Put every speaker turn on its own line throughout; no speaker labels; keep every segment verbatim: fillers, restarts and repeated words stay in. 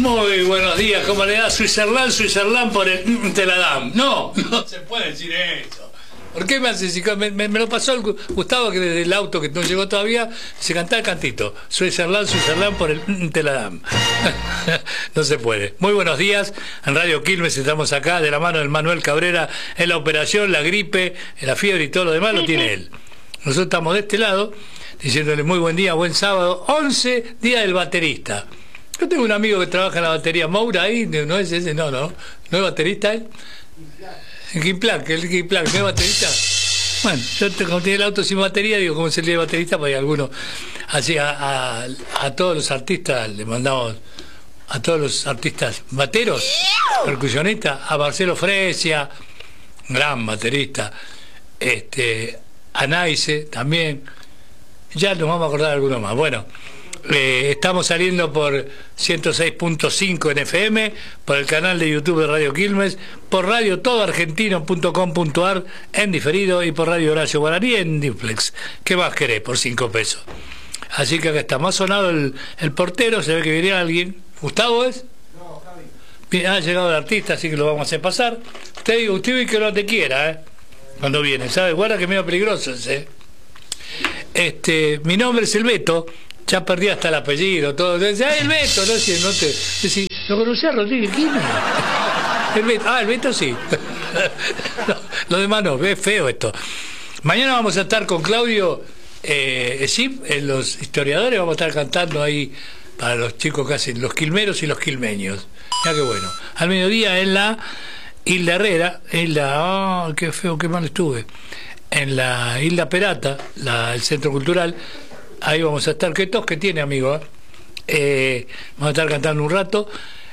Muy buenos días, ¿cómo le da? Switzerland, Switzerland por el te la dan. No, no se puede decir eso. ¿Por qué me hace? Me, me, me lo pasó el Gustavo, que desde el auto que no llegó todavía, se cantaba el cantito. Switzerland, Switzerland por el te la dan. No se puede. Muy buenos días, en Radio Quilmes estamos acá, de la mano del Manuel Cabrera, en la operación, la gripe, la fiebre y todo lo demás lo tiene él. Nosotros estamos de este lado, diciéndole muy buen día, buen sábado, once, día del baterista. Yo tengo un amigo que trabaja en la batería, Moura, ahí, no es ese, no, no, no es baterista él. El Gimplac, el Gimplac, ¿no es baterista? Bueno, yo como tiene el auto sin batería, digo, ¿cómo se lee baterista? Porque hay algunos, así, a, a, a todos los artistas le mandamos, a todos los artistas bateros, percusionistas, a Marcelo Fresia, gran baterista, este, a Naice también, ya nos vamos a acordar de algunos más. Bueno, eh, estamos saliendo por ciento seis punto cinco en F M, por el canal de YouTube de Radio Quilmes, por radio todo argentino punto com punto ar en diferido y por Radio Horacio Guaraní en Duplex. ¿Qué más querés? Por cinco pesos. Así que acá está, más sonado el, el portero, se ve que viene alguien. ¿Gustavo es?
No, Javi.
Bien, ha llegado el artista, así que lo vamos a hacer pasar. Usted, usted ve que no te quiera, ¿eh? Cuando viene, ¿sabe? Guarda que es medio peligroso ese. Este, mi nombre es el Beto. Ya perdí hasta el apellido, todo. Dice, ah, el Beto, no sé, no te. Decís, ¿lo conocía a Rodríguez? ¿Quién es? El Beto, ah, el Beto sí. No, lo demás no, es feo esto. Mañana vamos a estar con Claudio eh, Sip, en los historiadores, vamos a estar cantando ahí para los chicos que hacen los quilmeros y los quilmeños. Ya qué bueno. Al mediodía en la Isla Herrera, en la. Oh, qué feo, qué mal estuve. En la Isla Perata, la, el Centro Cultural. Ahí vamos a estar. ¿Qué tos que tiene, amigo? Eh, vamos a estar cantando un rato.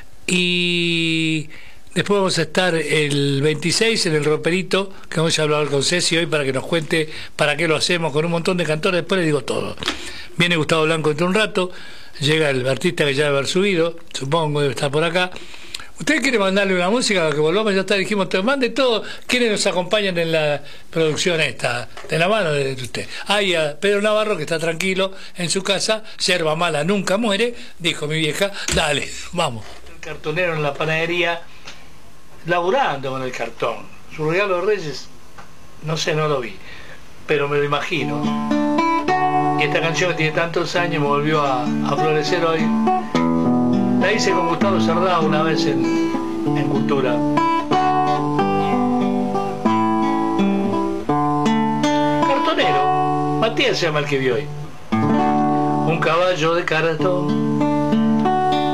Y después vamos a estar el veintiséis en el Roperito, que vamos a hablar con Ceci hoy para que nos cuente para qué lo hacemos, con un montón de cantores. Después le digo todo. Viene Gustavo Blanco dentro de un rato. Llega el artista que ya debe haber subido, supongo, debe estar por acá. ¿Usted quiere mandarle una música que volvamos? Ya está, dijimos, te mande todo. ¿Quiénes nos acompañan en la producción esta? De la mano de usted. Hay a Pedro Navarro, que está tranquilo en su casa. Yerba mala nunca muere, dijo mi vieja. Dale, vamos. El cartonero en la panadería, laburando con el cartón. Su regalo de Reyes, no sé, no lo vi, pero me lo imagino. Y esta canción que tiene tantos años me volvió a, a florecer hoy. La hice con Gustavo Sardá una vez en, en Cultura. Cartonero, Matías se llama el que vi hoy. Un caballo de cartón